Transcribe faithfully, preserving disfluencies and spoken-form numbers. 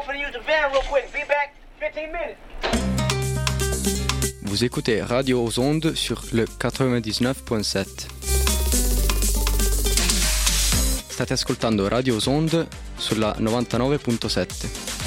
finna use the van real quick. Be back fifteen minutes. Vous écoutez Radio aux ondes sur le quatre-vingt-dix-neuf virgola sette. State ascoltando Radio aux ondes sulla novantanove virgola sette.